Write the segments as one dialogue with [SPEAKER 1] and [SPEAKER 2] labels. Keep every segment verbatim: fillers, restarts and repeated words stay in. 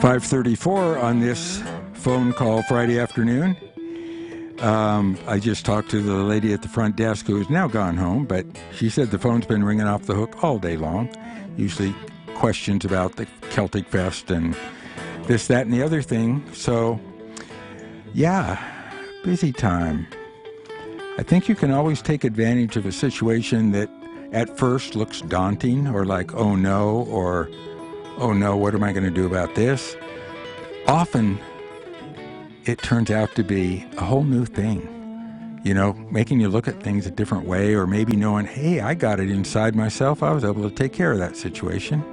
[SPEAKER 1] five thirty-four on this phone call Friday afternoon. Um, I just talked to the lady at the front desk who is now gone home, but she said the phone's been ringing off the hook all day long. Usually questions about the Celtic Fest and this, that, and the other thing. So, yeah, busy time. I think you can always take advantage of a situation that at first looks daunting or like, oh no, or oh no, what am I going to do about this? Often it turns out to be a whole new thing, you know, making you look at things a different way, or maybe knowing, hey, I got it inside myself. I was able to take care of that situation.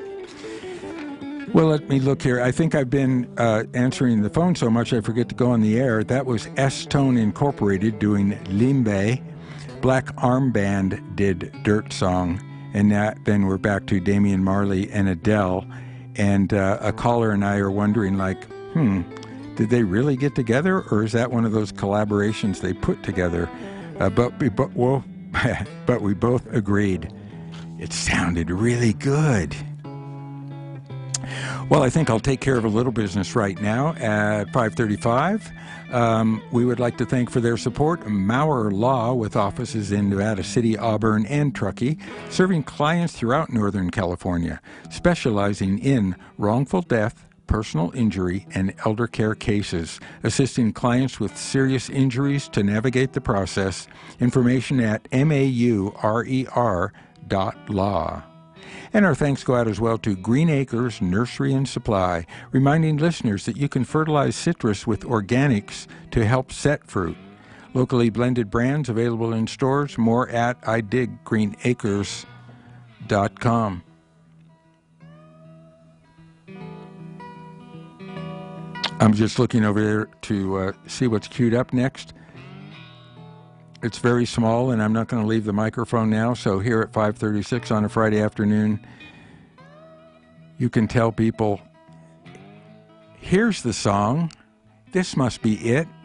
[SPEAKER 1] Well, let me look here. I think I've been uh, answering the phone so much I forget to go on the air. That was S-Tone Incorporated doing Limbe. Black Arm Band did Dirt Song. And that, then we're back to Damian Marley and Adele. And uh, a caller and I are wondering, like, hmm, did they really get together, or is that one of those collaborations they put together? Uh, but, we, but, well, but we both agreed it sounded really good. Well, I think I'll take care of a little business right now at five thirty-five. Um, we would like to thank for their support Maurer Law, with offices in Nevada City, Auburn, and Truckee, serving clients throughout Northern California, specializing in wrongful death, personal injury, and elder care cases, assisting clients with serious injuries to navigate the process. Information at maurer dot law. And our thanks go out as well to Green Acres Nursery and Supply, reminding listeners that you can fertilize citrus with organics to help set fruit. Locally blended brands available in stores. More at I dig green acres dot com. I'm just looking over there to uh, see what's queued up next. It's very small, and I'm not going to leave the microphone now, so here at five thirty-six on a Friday afternoon, you can tell people, here's the song, this must be it.